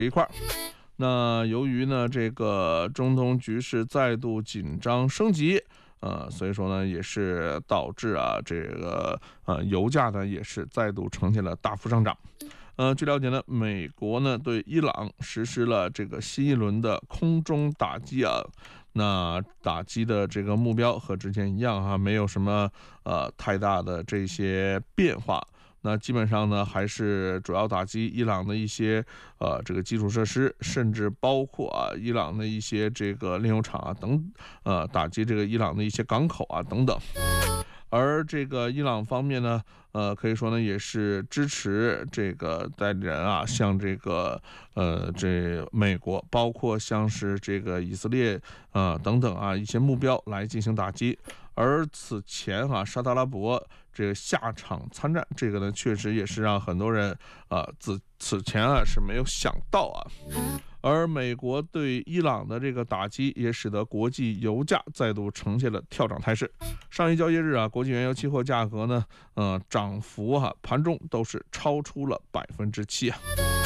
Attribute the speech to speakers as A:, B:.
A: 一块儿。那由于呢这个中东局势再度紧张升级，所以说呢也是导致这个油价呢也是再度呈现了大幅上涨。据了解呢，美国呢对伊朗实施了这个新一轮的空中打击那打击的这个目标和之前一样没有什么太大的这些变化。那基本上呢，还是主要打击伊朗的一些这个基础设施，甚至包括伊朗的一些这个炼油厂等，打击这个伊朗的一些港口等等。而这个伊朗方面呢，可以说呢也是支持这个代理人向这个这美国，包括像是这个以色列等等一些目标来进行打击。而此前沙特阿拉伯这个下场参战，这个呢确实也是让很多人此前是没有想到而美国对伊朗的这个打击，也使得国际油价再度呈现了跳涨态势。上一交易日国际原油期货价格呢，涨幅盘中都是超出了7%。